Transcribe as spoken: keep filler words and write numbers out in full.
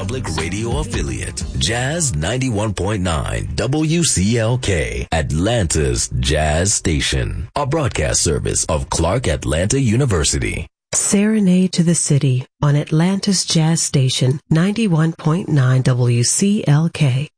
Public Radio affiliate, Jazz ninety-one point nine W C L K, Atlanta's Jazz Station, a broadcast service of Clark Atlanta University. Serenade to the City on Atlanta's Jazz Station, ninety-one point nine W C L K.